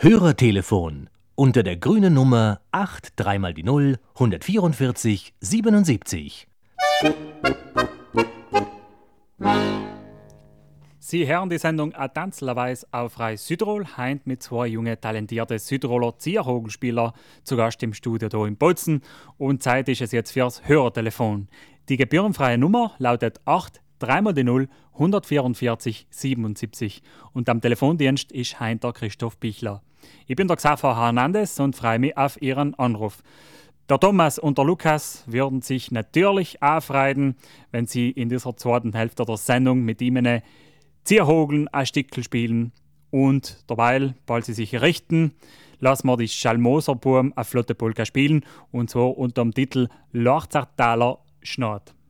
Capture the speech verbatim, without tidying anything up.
Hörertelefon unter der grünen Nummer acht drei mal die null hundertvierundvierzig siebenundsiebzig. Sie hören die Sendung «A Tanzlerweis» auf Rai Südtirol, heint mit zwei jungen, talentierten Südtiroler Zierhogelspieler zu Gast im Studio hier in Bozen. Und Zeit ist es jetzt fürs Hörertelefon. Die gebührenfreie Nummer lautet acht drei mal die null hundertvierundvierzig siebenundsiebzig. Und am Telefondienst ist heint der Christoph Bichler. Ich bin der Xaver Hernandez und freue mich auf Ihren Anruf. Der Thomas und der Lukas würden sich natürlich auch freuen, wenn Sie in dieser zweiten Hälfte der Sendung mit ihm Zierhogeln ein Stickel spielen. Und dabei, weil Sie sich richten, lassen wir die Schalmoser Buben eine flotte Polka spielen, und zwar unter dem Titel «Lochzertaler Schnat».